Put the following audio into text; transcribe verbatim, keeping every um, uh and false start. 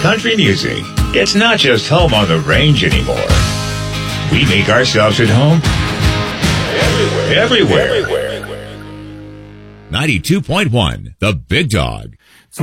country music. It's not just home on the range anymore. We make ourselves at home everywhere. Everywhere. ninety-two point one, The Big Dog.